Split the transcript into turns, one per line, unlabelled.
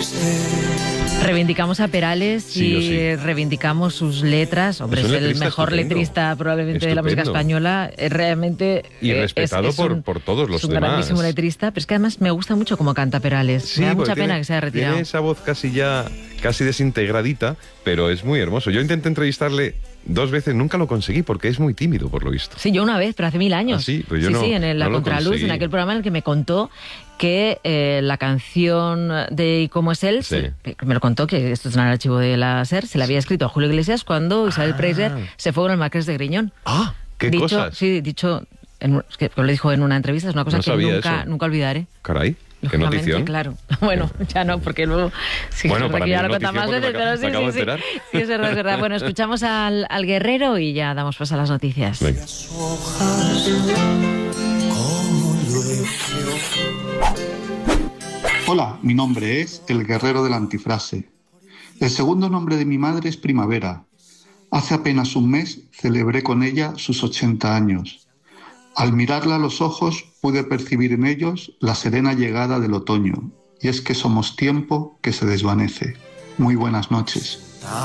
Reivindicamos a Perales
Sí,
y
sí.
reivindicamos sus letras. Hombre,
Es
es
un
el
letrista
mejor
estupendo.
letrista probablemente de la música
Estupendo.
española. Realmente
Y respetado por todos los
es un
demás.
grandísimo letrista, pero es que además me gusta mucho cómo canta Perales. Me da mucha
porque
pena que se haya retirado.
Tiene esa voz casi desintegradita, pero es muy hermoso. Yo intenté entrevistarle 2 veces, nunca lo conseguí porque es muy tímido, por lo visto.
Sí, yo una vez, pero hace 1000 años.
¿Ah, sí? Pues yo
sí,
no-
sí, en La
no lo
Contraluz,
conseguí.
en aquel programa en el que me contó que la canción de ¿Y cómo es él?
Sí.
Me lo contó, que esto es en el archivo de la SER, se la había escrito a Julio Iglesias cuando Isabel Preisler se fue con el Marqués de Griñón.
¡Ah! ¡Qué
dicho,
cosas!
Sí, dicho, es que lo dijo en una entrevista, es una cosa
No
que
sabía
nunca,
eso.
nunca olvidaré.
Caray, qué
Lógicamente,
notición.
claro. Bueno, ya no, porque luego... Sí,
Bueno,
es verdad
para
que
mí
ya
es
lo cuenta más
notición
veces,
porque
pero
me
sí,
acabo de
sí,
enterar.
sí, es verdad, es verdad. Bueno, escuchamos al guerrero y ya damos paso a las noticias.
Venga.
Hola, mi nombre es El Guerrero de la Antifrase. El segundo nombre de mi madre es Primavera. Hace apenas un mes celebré con ella sus 80 años. Al mirarla a los ojos pude percibir en ellos la serena llegada del otoño, y es que somos tiempo que se desvanece. Muy buenas noches.